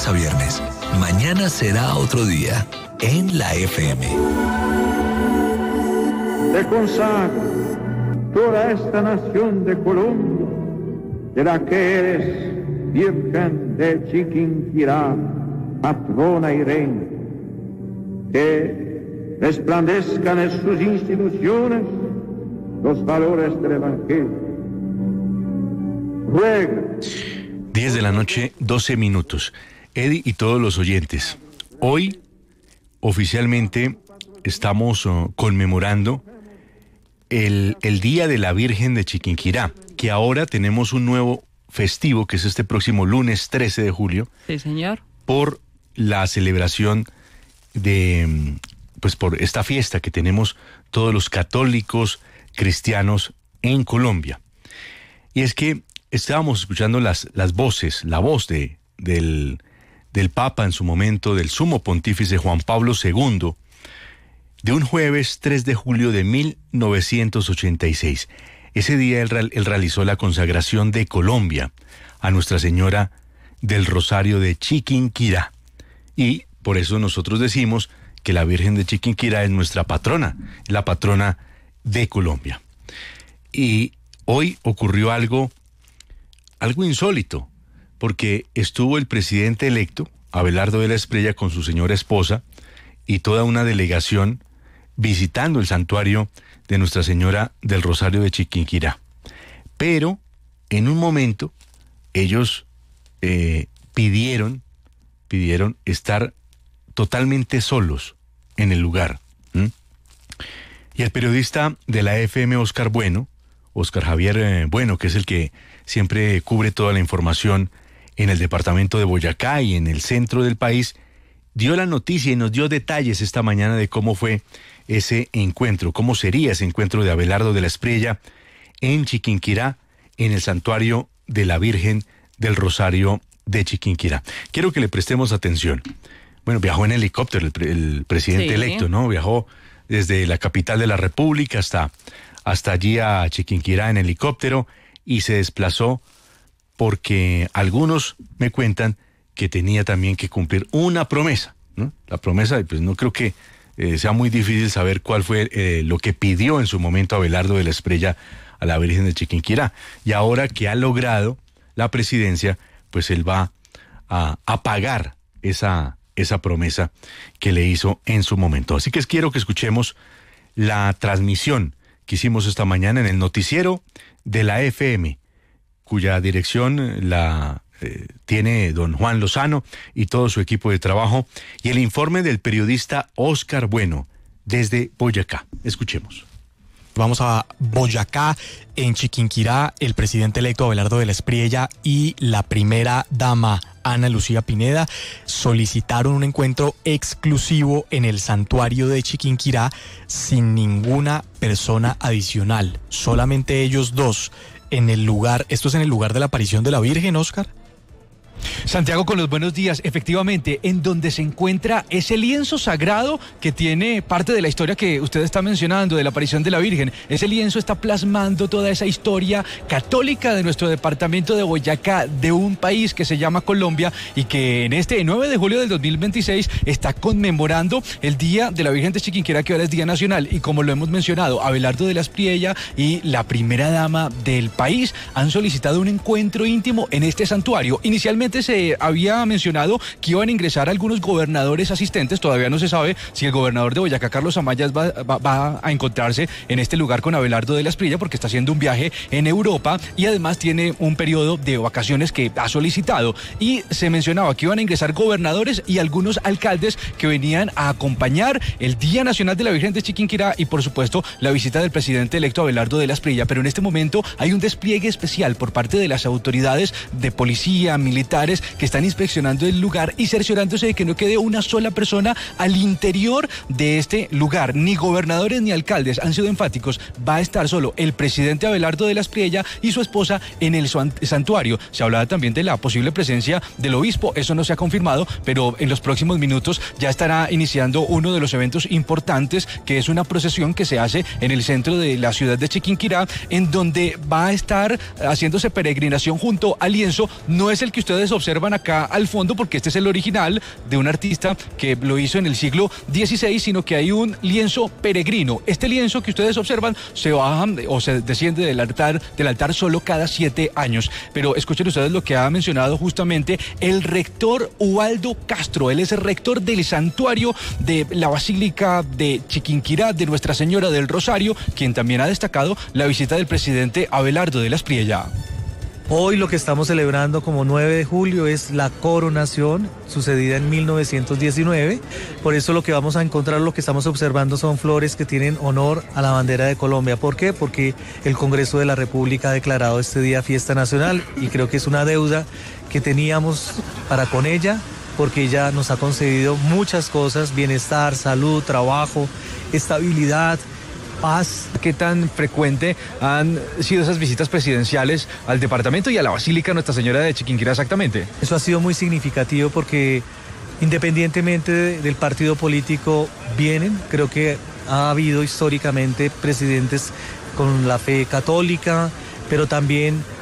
lunes a viernes. Mañana será otro día en la FM. Te consagro toda esta nación de Colombia, de la que eres Virgen de Chiquinquirá, patrona y reina. Que resplandezcan en sus instituciones los valores del Evangelio. Ruega. 10 de la noche, 12 minutos. Eddie y todos los oyentes, hoy oficialmente estamos conmemorando el Día de la Virgen de Chiquinquirá, que ahora tenemos un nuevo festivo, que es este próximo lunes 13 de julio. Sí, señor. Por la celebración de, pues por esta fiesta que tenemos todos los católicos cristianos en Colombia. Y es que estábamos escuchando las voces, la voz del Papa en su momento, del Sumo Pontífice Juan Pablo II, de un jueves 3 de julio de 1986. Ese día él realizó la consagración de Colombia a Nuestra Señora del Rosario de Chiquinquirá. Y por eso nosotros decimos que la Virgen de Chiquinquirá es nuestra patrona, la patrona de Colombia. Y hoy ocurrió algo insólito, porque estuvo el presidente electo, Abelardo de la Espriella, con su señora esposa y toda una delegación visitando el santuario de Nuestra Señora del Rosario de Chiquinquirá. Pero en un momento ellos pidieron estar totalmente solos en el lugar. Y el periodista de la FM, Óscar Javier Bueno, que es el que siempre cubre toda la información en el departamento de Boyacá y en el centro del país, dio la noticia y nos dio detalles esta mañana de cómo fue ese encuentro, cómo sería ese encuentro de Abelardo de la Espriella en Chiquinquirá, en el santuario de la Virgen del Rosario de Chiquinquirá. Quiero que le prestemos atención. Bueno, viajó en helicóptero el presidente electo, ¿no? Viajó desde la capital de la República hasta allí a Chiquinquirá en helicóptero y se desplazó porque algunos me cuentan que tenía también que cumplir una promesa, ¿no? La promesa, pues no creo que sea muy difícil saber cuál fue lo que pidió en su momento Abelardo de la Espriella a la Virgen de Chiquinquirá. Y ahora que ha logrado la presidencia, pues él va a pagar esa promesa que le hizo en su momento. Así que quiero que escuchemos la transmisión que hicimos esta mañana en el noticiero de la FM, cuya dirección la tiene don Juan Lozano y todo su equipo de trabajo, y el informe del periodista Óscar Bueno desde Boyacá. Escuchemos. Vamos a Boyacá, en Chiquinquirá. El presidente electo Abelardo de la Espriella y la primera dama Ana Lucía Pineda solicitaron un encuentro exclusivo en el santuario de Chiquinquirá sin ninguna persona adicional, solamente ellos dos en el lugar. ¿Esto es en el lugar de la aparición de la Virgen, Óscar? Santiago, con los buenos días. Efectivamente, en donde se encuentra ese lienzo sagrado que tiene parte de la historia que usted está mencionando, de la aparición de la Virgen. Ese lienzo está plasmando toda esa historia católica de nuestro departamento de Boyacá, de un país que se llama Colombia y que en este 9 de julio del 2026 está conmemorando el Día de la Virgen de Chiquinquirá, que ahora es Día Nacional. Y como lo hemos mencionado, Abelardo de la Espriella y la primera dama del país han solicitado un encuentro íntimo en este santuario. Inicialmente se había mencionado que iban a ingresar algunos gobernadores asistentes. Todavía no se sabe si el gobernador de Boyacá, Carlos Amaya, va a encontrarse en este lugar con Abelardo de la Espriella, porque está haciendo un viaje en Europa y además tiene un periodo de vacaciones que ha solicitado. Y se mencionaba que iban a ingresar gobernadores y algunos alcaldes que venían a acompañar el Día Nacional de la Virgen de Chiquinquirá y, por supuesto, la visita del presidente electo Abelardo de la Espriella. Pero en este momento hay un despliegue especial por parte de las autoridades de policía, militares, que están inspeccionando el lugar y cerciorándose de que no quede una sola persona al interior de este lugar. Ni gobernadores ni alcaldes han sido enfáticos. Va a estar solo el presidente Abelardo de la Espriella y su esposa en el santuario. Se hablaba también de la posible presencia del obispo. Eso no se ha confirmado, pero en los próximos minutos ya estará iniciando uno de los eventos importantes, que es una procesión que se hace en el centro de la ciudad de Chiquinquirá, en donde va a estar haciéndose peregrinación junto al lienzo. No es el que ustedes observan observan acá al fondo, porque este es el original de un artista que lo hizo en el siglo XVI, sino que hay un lienzo peregrino. Este lienzo que ustedes observan se baja o se desciende del altar solo cada 7 años. Pero escuchen ustedes lo que ha mencionado justamente el rector Ubaldo Castro. Él es el rector del santuario de la Basílica de Chiquinquirá de Nuestra Señora del Rosario, quien también ha destacado la visita del presidente Abelardo de la Espriella. Hoy lo que estamos celebrando como 9 de julio es la coronación sucedida en 1919. Por eso lo que vamos a encontrar, lo que estamos observando son flores que tienen honor a la bandera de Colombia. ¿Por qué? Porque el Congreso de la República ha declarado este día fiesta nacional y creo que es una deuda que teníamos para con ella, porque ella nos ha concedido muchas cosas: bienestar, salud, trabajo, estabilidad, paz. ¿Qué tan frecuente han sido esas visitas presidenciales al departamento y a la Basílica Nuestra Señora de Chiquinquirá exactamente? Eso ha sido muy significativo porque independientemente del partido político vienen. Creo que ha habido históricamente presidentes con la fe católica, pero también